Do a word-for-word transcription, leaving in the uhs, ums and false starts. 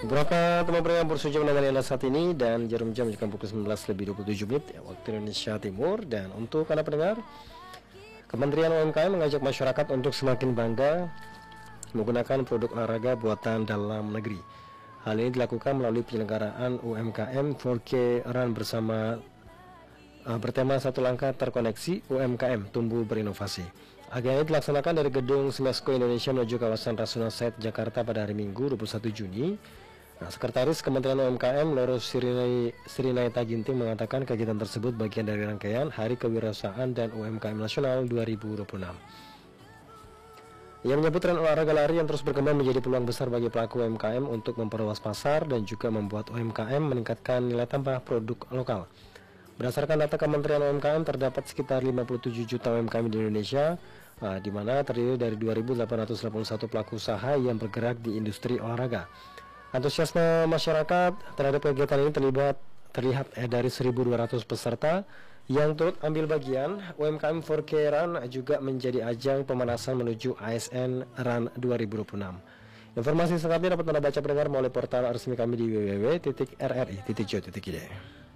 Beberapa teman yang bersujud menemani Anda saat ini, dan jarum jam menunjukkan pukul sembilan belas lebih dua puluh tujuh menit ya, waktu Indonesia Timur. Dan untuk Anda pendengar, Kementerian U M K M mengajak masyarakat untuk semakin bangga menggunakan produk olahraga buatan dalam negeri. Hal ini dilakukan melalui penyelenggaraan U M K M empat K Run bersama uh, bertema satu langkah terkoneksi U M K M tumbuh berinovasi. Agenda ini dilaksanakan dari gedung Smesco Indonesia menuju kawasan Rasuna Said, Jakarta pada hari Minggu dua puluh satu Juni. Nah, Sekretaris Kementerian U M K M Loro Sirinai, Sirinaita Ginting mengatakan kegiatan tersebut bagian dari rangkaian Hari Kewirausahaan dan U M K M Nasional dua ribu dua puluh enam. Ia menyebut tren olahraga lari yang terus berkembang menjadi peluang besar bagi pelaku U M K M untuk memperluas pasar dan juga membuat U M K M meningkatkan nilai tambah produk lokal. Berdasarkan data Kementerian U M K M, terdapat sekitar lima puluh tujuh juta U M K M di Indonesia, nah, di mana terdiri dari dua ribu delapan ratus delapan puluh satu pelaku usaha yang bergerak di industri olahraga. Antusiasme masyarakat terhadap kegiatan ini terlibat terlihat eh, dari seribu dua ratus peserta yang turut ambil bagian. U M K M empat K Run juga menjadi ajang pemanasan menuju A S N Run dua ribu dua puluh enam. Informasi selengkapnya dapat Anda baca pendengar melalui portal resmi kami di w w w titik r r i titik co titik i d.